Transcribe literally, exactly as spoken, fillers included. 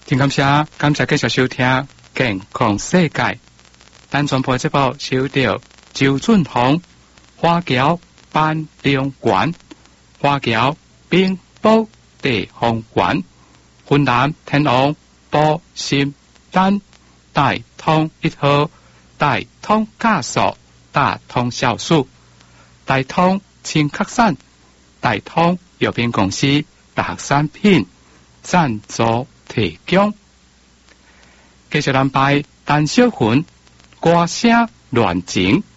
真感谢，感谢继续收听《健康世界》。咱全部节目收到周俊宏、花桥班良馆、花桥冰宝地方馆、云南天王保心丹、大通一号、大通加速、大通酵素、大通清咳散、大通药品公司大产品赞助提供。继续安排陈小云歌声乱情。